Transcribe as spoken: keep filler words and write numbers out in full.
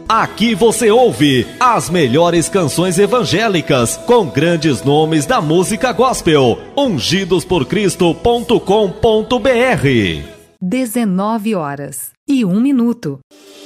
Aqui você ouve as melhores canções evangélicas com grandes nomes da música gospel. ungidos por cristo ponto com ponto br. dezenove horas e um minuto.